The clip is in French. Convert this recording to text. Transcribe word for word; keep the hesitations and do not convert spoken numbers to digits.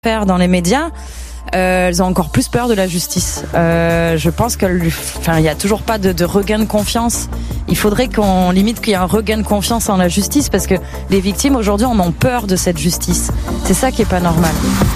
faire dans les médias, euh, elles ont encore plus peur de la justice. Euh, je pense qu'il enfin, il y a toujours pas de, de regain de confiance. Il faudrait qu'on limite qu'il y ait un regain de confiance en la justice parce que les victimes aujourd'hui en ont peur de cette justice. C'est ça qui est pas normal.